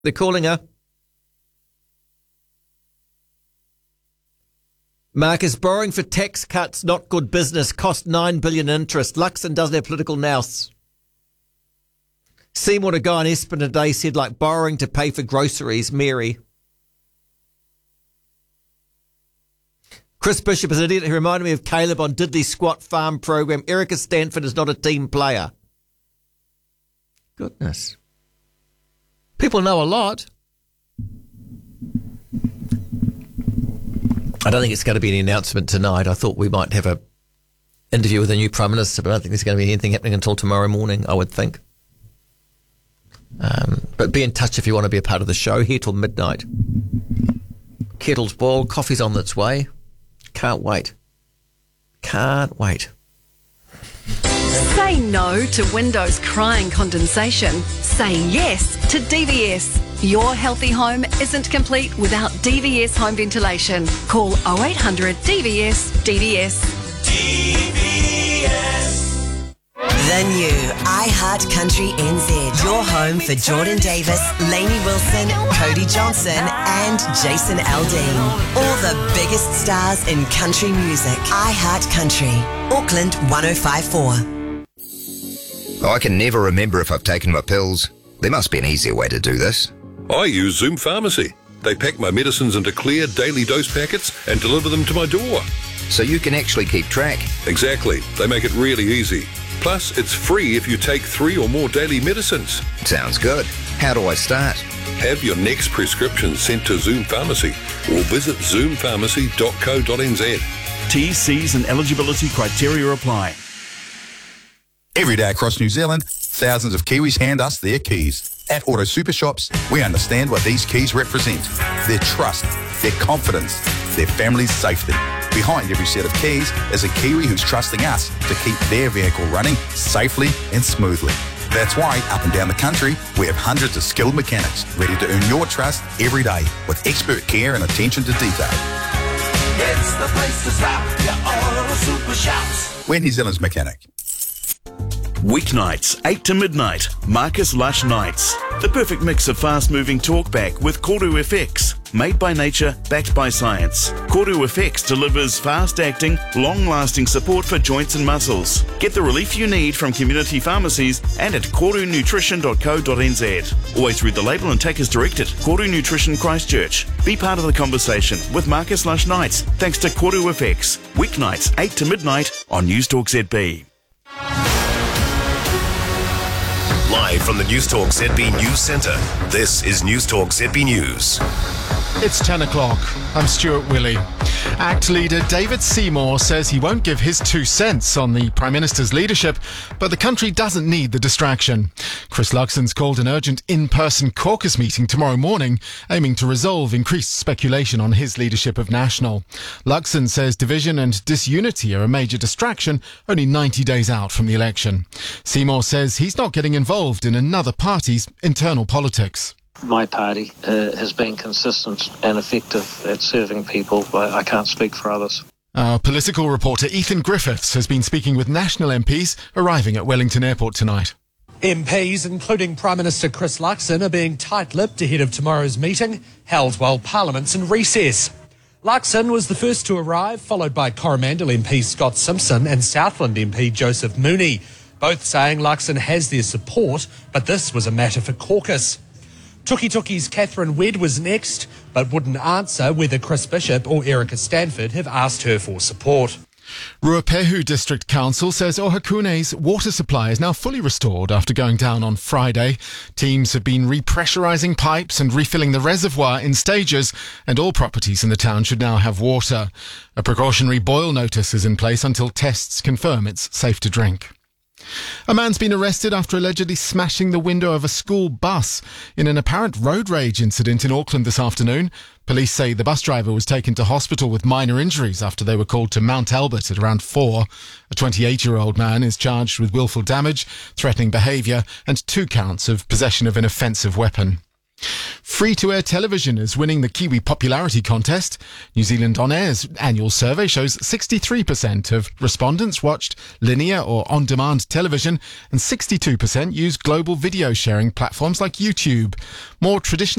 They're calling her. Marcus, borrowing for tax cuts, not good business, cost $9 billion interest. Luxon doesn't have political nous. Seymour, a guy on Espen today, said like borrowing to pay for groceries. Mary. Chris Bishop is an idiot who reminded me of Caleb on Diddley Squat Farm program. Erica Stanford is not a team player. Goodness. People know a lot. I don't think it's going to be any announcement tonight. I thought we might have an interview with the new Prime Minister, but I don't think there's going to be anything happening until tomorrow morning, I would think. But be in touch if you want to be a part of the show, here till midnight. Kettle's boiled, coffee's on its way. Can't wait. Can't wait. Say no to windows crying condensation. Say yes to DVS. Your healthy home isn't complete without DVS home ventilation. Call 0800 DVS DVS. DVS. The new iHeart Country NZ. Your home for Jordan Davis, Lainey Wilson, Cody Johnson and Jason Aldean. All the biggest stars in country music. iHeart Country. Auckland 105.4. I can never remember if I've taken my pills. There must be an easier way to do this. I use Zoom Pharmacy. They pack my medicines into clear daily dose packets and deliver them to my door. So you can actually keep track. Exactly. They make it really easy. Plus, it's free if you take 3 or more daily medicines. Sounds good. How do I start? Have your next prescription sent to Zoom Pharmacy or visit zoompharmacy.co.nz. T's, C's and eligibility criteria apply. Every day across New Zealand, thousands of Kiwis hand us their keys. At Auto Super Shops, we understand what these keys represent. Their trust, their confidence, their family's safety. Behind every set of keys is a Kiwi who's trusting us to keep their vehicle running safely and smoothly. That's why, up and down the country, we have hundreds of skilled mechanics ready to earn your trust every day with expert care and attention to detail. It's the place to stop, your Auto Super Shops. We're New Zealand's mechanic. Weeknights, 8 to midnight, Marcus Lush Nights. The perfect mix of fast-moving talkback with Koru FX. Made by nature, backed by science. Koru FX delivers fast-acting, long-lasting support for joints and muscles. Get the relief you need from community pharmacies and at korunutrition.co.nz. Always read the label and take as directed. Koru Nutrition Christchurch. Be part of the conversation with Marcus Lush Nights thanks to Koru FX. Weeknights, 8 to midnight on Newstalk ZB. Live from the Newstalk ZB News Centre, this is Newstalk ZB News. It's 10 o'clock. I'm Stuart Willey. ACT leader David Seymour says he won't give his 2 cents on the Prime Minister's leadership, but the country doesn't need the distraction. Chris Luxon's called an urgent in-person caucus meeting tomorrow morning, aiming to resolve increased speculation on his leadership of National. Luxon says division and disunity are a major distraction only 90 days out from the election. Seymour says he's not getting involved in another party's internal politics. My party has been consistent and effective at serving people. I can't speak for others. Our political reporter Ethan Griffiths has been speaking with National MPs arriving at Wellington Airport tonight. MPs, including Prime Minister Chris Luxon, are being tight-lipped ahead of tomorrow's meeting, held while Parliament's in recess. Luxon was the first to arrive, followed by Coromandel MP Scott Simpson and Southland MP Joseph Mooney, both saying Luxon has their support, but this was a matter for caucus. Tuki's Catherine Wedd was next, but wouldn't answer whether Chris Bishop or Erica Stanford have asked her for support. Ruapehu District Council says Ohakune's water supply is now fully restored after going down on Friday. Teams have been repressurising pipes and refilling the reservoir in stages, and all properties in the town should now have water. A precautionary boil notice is in place until tests confirm it's safe to drink. A man's been arrested after allegedly smashing the window of a school bus in an apparent road rage incident in Auckland this afternoon. Police say the bus driver was taken to hospital with minor injuries after they were called to Mount Albert at around 4. A 28-year-old man is charged with willful damage, threatening behaviour and 2 counts of possession of an offensive weapon. Free-to-air television is winning the Kiwi popularity contest. New Zealand On Air's annual survey shows 63% of respondents watched linear or on-demand television and 62% used global video sharing platforms like YouTube. More traditional